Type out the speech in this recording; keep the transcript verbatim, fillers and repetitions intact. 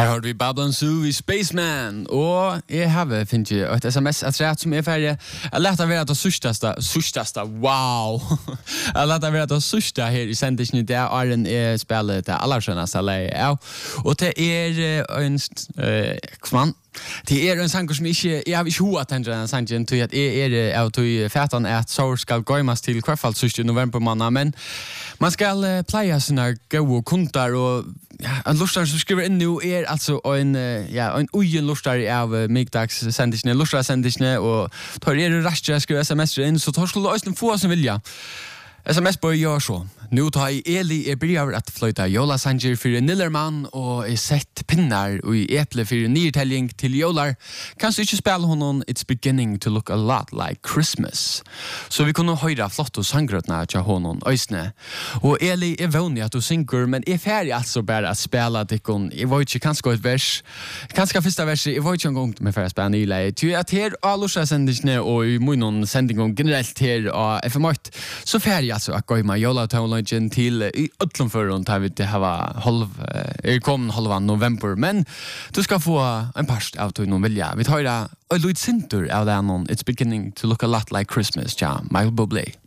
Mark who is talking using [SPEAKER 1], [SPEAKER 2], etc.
[SPEAKER 1] Her har vi Babylon Zoo i Spaceman, og jeg har finnet et sms at rett som er ferdig. Jeg lette være det sørsteste, sørsteste, wow! Jeg lette være det sørste her i sendingen, det er Arjen er spillet til allerskjønneste leie, ja. Og det er en, uh, kvann, det er en sanger som ikke, jeg har ikke hoa tenkt den sangen, til at jeg er av til fætan at så skal gøymas til hvertfall sørste november måned, men man skal uh, pleie sine gode kuntar, og ja, en lustar som skriver inn nå er altså en, ja, en ugen lustar av uh, migdagssendisene, lustar-sendisene, og tar er raskt jeg skriver sms-er inn, så tar skulle også få som vilja. S M S bør gjøre så. Nå tar jeg Eli er bryr at fløyta Jola Sanger for Nillermann og er sett pinnar og i eple for nyrtelling til Jolar. Kanskje ikke spille honom It's beginning to look a lot like Christmas. Så vi kunne høre flott og sangrøtna til honom øysene. Og Eli er vånig at du synger, men jeg er ferdig altså bare at spille dikken. Jeg var ikke kanskje et vers. Kanskje første verset, jeg var ikke en gang med for å spille nyleie. Til at her av Lorsa-sendingene og i munnen sendingen generelt her av F M åtte, så ferdig alltså att gå i Jola Townlodgen till i Ötlundförrund har vi det här halv är kommen halva november, men du ska få en part av till någon vilja. Vi tar det och Louis Sinter av den It's beginning to look a lot like Christmas, ja, Michael Bublé.